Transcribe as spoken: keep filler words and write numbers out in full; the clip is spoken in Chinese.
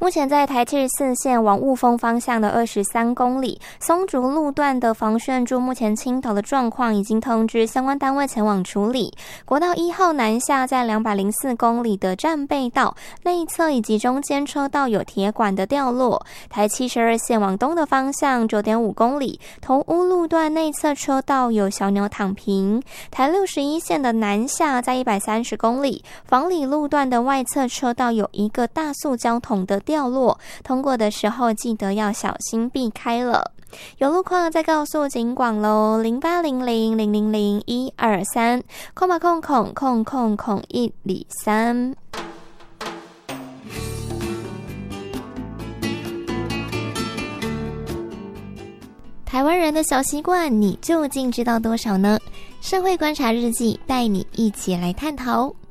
目前在台七十四线往雾峰方向的二十三公里松竹路段的防汛柱目前倾倒的状况已经通知相关单位前往处理。国道一号南下在两百零四公里的战备道内侧以及中间车道有铁管的掉落。台七十二线往东的方向 九点五公里头屋路段内侧车道有小鸟躺平。台六十一线的南下在一百三十公里房里路段的外侧车道有一个大塑胶桶的掉落，通过的时候记得要小心避开了。有路况再告诉警广咯，零八零零零零零一二三空吧空空空空空一里三。台湾人的小习惯，你究竟知道多少呢？社会观察日记带你一起来探讨。